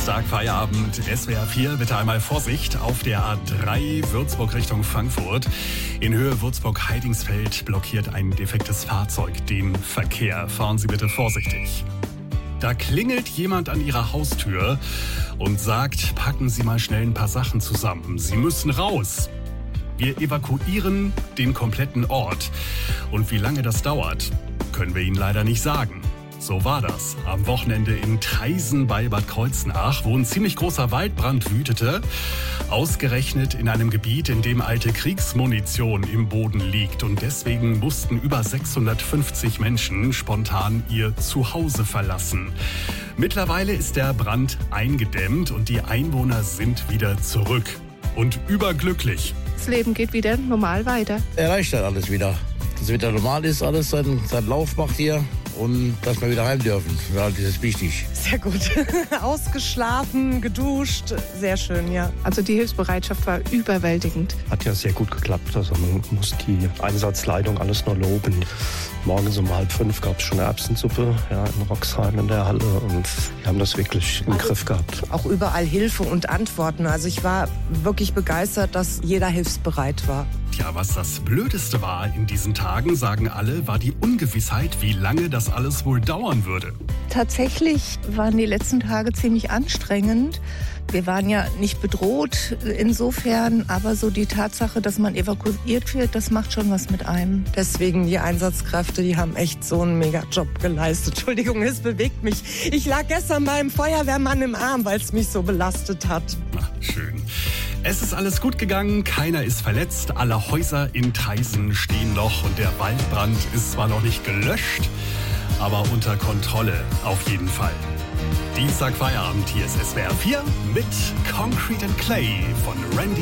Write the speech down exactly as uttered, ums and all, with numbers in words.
Dienstag, Feierabend, S W R vier. Bitte einmal Vorsicht auf der A drei Würzburg Richtung Frankfurt. In Höhe Würzburg-Heidingsfeld blockiert ein defektes Fahrzeug den Verkehr. Fahren Sie bitte vorsichtig. Da klingelt jemand an Ihrer Haustür und sagt, packen Sie mal schnell ein paar Sachen zusammen. Sie müssen raus. Wir evakuieren den kompletten Ort. Und wie lange das dauert, können wir Ihnen leider nicht sagen. So war das am Wochenende in Traisen bei Bad Kreuznach, wo ein ziemlich großer Waldbrand wütete. Ausgerechnet in einem Gebiet, in dem alte Kriegsmunition im Boden liegt. Und deswegen mussten über sechshundertfünfzig Menschen spontan ihr Zuhause verlassen. Mittlerweile ist der Brand eingedämmt und die Einwohner sind wieder zurück. Und überglücklich. Das Leben geht wieder normal weiter. Erreicht dann alles wieder. Dass es wieder normal ist, alles seinen, seinen Lauf macht hier. Und dass wir wieder heim dürfen. Ja, das ist wichtig. Sehr gut. Ausgeschlafen, geduscht. Sehr schön, ja. Also die Hilfsbereitschaft war überwältigend. Hat ja sehr gut geklappt. Also man muss die Einsatzleitung alles nur loben. Morgens um halb fünf gab es schon eine Erbsensuppe ja, in Roxheim in der Halle. Und wir haben das wirklich im also Griff gehabt. Auch überall Hilfe und Antworten. Also ich war wirklich begeistert, dass jeder hilfsbereit war. Tja, was das Blödeste war in diesen Tagen, sagen alle, war die Ungewissheit, wie lange das alles wohl dauern würde. Tatsächlich waren die letzten Tage ziemlich anstrengend. Wir waren ja nicht bedroht insofern, aber so die Tatsache, dass man evakuiert wird, das macht schon was mit einem. Deswegen die Einsatzkräfte, die haben echt so einen Mega-Job geleistet. Entschuldigung, es bewegt mich. Ich lag gestern beim Feuerwehrmann im Arm, weil es mich so belastet hat. Ach, schön. Es ist alles gut gegangen, keiner ist verletzt, alle Häuser in Traisen stehen noch und der Waldbrand ist zwar noch nicht gelöscht, aber unter Kontrolle auf jeden Fall. Dienstag Feierabend, hier ist S W R vier mit Concrete and Clay von Randy